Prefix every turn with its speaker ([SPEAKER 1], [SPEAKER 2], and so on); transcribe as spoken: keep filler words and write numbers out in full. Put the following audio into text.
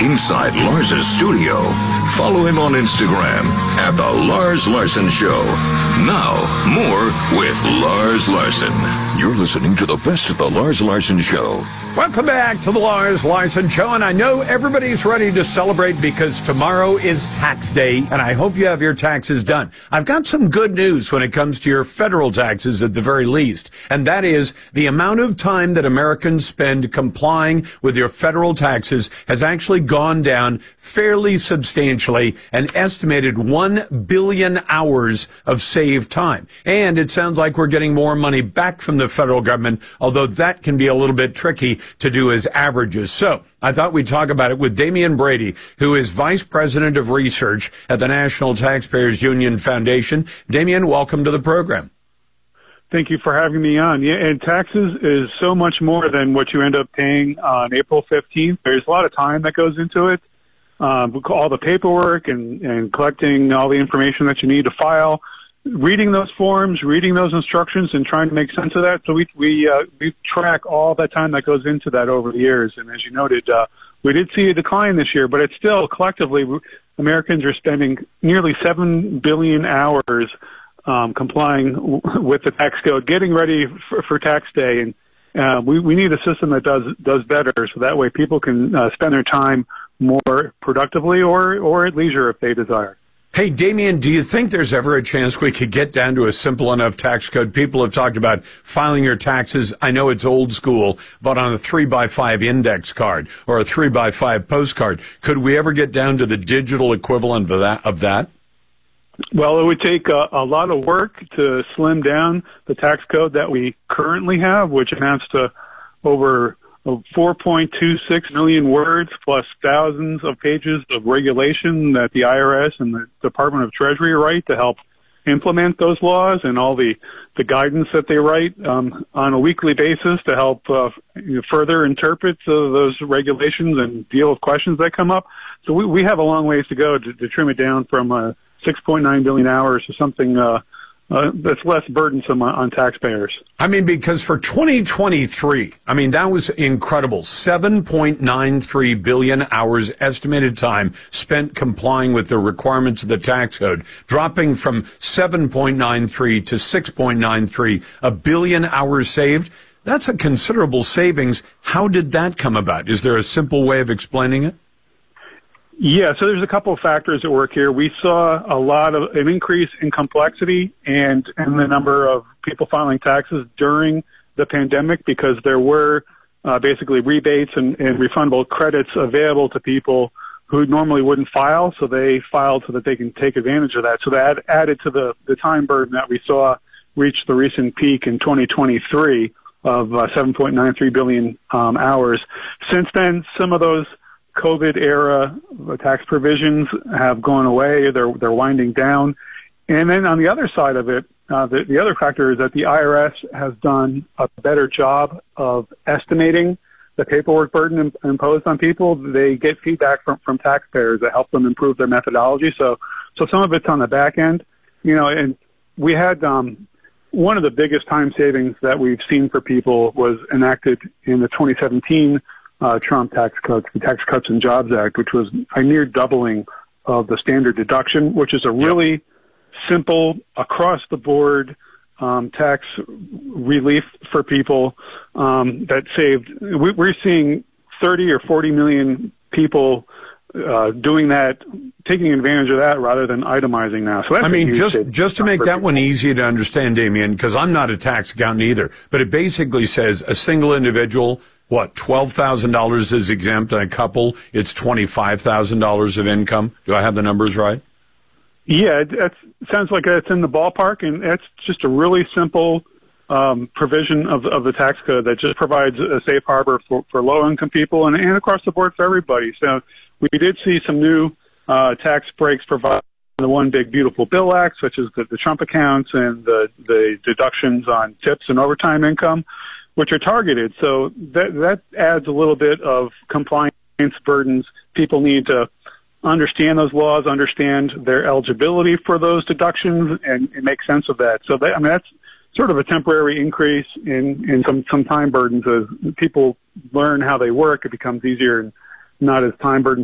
[SPEAKER 1] inside Lars's studio. Follow him on Instagram at The Lars Larson Show. Now, more with Lars Larson. You're listening to the best of The Lars Larson Show.
[SPEAKER 2] Welcome back to the Lars Larson Show, and I know everybody's ready to celebrate because tomorrow is tax day, and I hope you have your taxes done. I've got some good news when it comes to your federal taxes at the very least, and that is the amount of time that Americans spend complying with your federal taxes has actually gone down fairly substantially, an estimated one billion hours of saved time. And it sounds like we're getting more money back from the federal government, although that can be a little bit tricky to do as averages. So I thought we'd talk about it with Damian Brady, who is Vice President of Research at the National Taxpayers Union Foundation. Damian, welcome to the program.
[SPEAKER 3] Thank you for having me on. Yeah, and taxes is so much more than what you end up paying on April fifteenth. There's a lot of time that goes into it, um, all the paperwork and, and collecting all the information that you need to file, reading those forms, reading those instructions, and trying to make sense of that. So we we uh, we track all that time that goes into that over the years. And as you noted, uh, we did see a decline this year, but it's still collectively Americans are spending nearly seven billion hours um, complying w- with the tax code, getting ready for, for tax day. And uh, we we need a system that does does better, so that way people can uh, spend their time more productively or or at leisure if they desire.
[SPEAKER 2] Hey, Damian, do you think there's ever a chance we could get down to a simple enough tax code? People have talked about filing your taxes. I know it's old school, but on a three by five index card or a three by five postcard. Could we ever get down to the digital equivalent of that? Of that?
[SPEAKER 3] Well, it would take a, a lot of work to slim down the tax code that we currently have, which amounts to over four point two six million words plus thousands of pages of regulation that the I R S and the Department of Treasury write to help implement those laws, and all the, the guidance that they write um, on a weekly basis to help uh, you know, further interpret uh, those regulations and deal with questions that come up. So we, we have a long ways to go to, to trim it down from uh, six point nine billion hours to something uh, Uh, that's less burdensome on, on taxpayers.
[SPEAKER 2] I mean, because for twenty twenty-three, I mean, that was incredible. seven point nine three billion hours estimated time spent complying with the requirements of the tax code, dropping from seven point nine three to six point nine three, a billion hours saved. That's a considerable savings. How did that come about? Is there a simple way of explaining it?
[SPEAKER 3] Yeah, so there's a couple of factors at work here. We saw a lot of an increase in complexity and, and the number of people filing taxes during the pandemic because there were uh, basically rebates and, and refundable credits available to people who normally wouldn't file, so they filed so that they can take advantage of that. So that added to the, the time burden that we saw reach the recent peak in twenty twenty-three of uh, seven point nine three billion um, hours. Since then, some of those COVID era tax provisions have gone away. They're they're winding down. And then on the other side of it, uh, the, the other factor is that the I R S has done a better job of estimating the paperwork burden imp- imposed on people. They get feedback from, from taxpayers that help them improve their methodology. So so some of it's on the back end. You know, and we had um, one of the biggest time savings that we've seen for people was enacted in the twenty seventeen Uh, Trump tax cuts, the Tax Cuts and Jobs Act, which was a near doubling of the standard deduction, which is a really simple, across-the-board um, tax relief for people um, that saved. We, we're seeing thirty or forty million people uh, doing that, taking advantage of that rather than itemizing now. So that's
[SPEAKER 2] I mean, just just to make that one easy to understand, Damian, because I'm not a tax accountant either, but it basically says a single individual, what, twelve thousand dollars is exempt, and a couple, it's twenty-five thousand dollars of income. Do I have the numbers right?
[SPEAKER 3] Yeah, it, it sounds like it's in the ballpark, and it's just a really simple um, provision of, of the tax code that just provides a safe harbor for, for low-income people and, and across the board for everybody. So we did see some new uh, tax breaks provided in the One Big Beautiful Bill Act, such as the, the Trump accounts and the, the deductions on tips and overtime income, which are targeted. So that that adds a little bit of compliance burdens. People need to understand those laws, understand their eligibility for those deductions, and, and make sense of that. So that, I mean, that's sort of a temporary increase in, in some, some time burdens. As people learn how they work, it becomes easier and not as time burden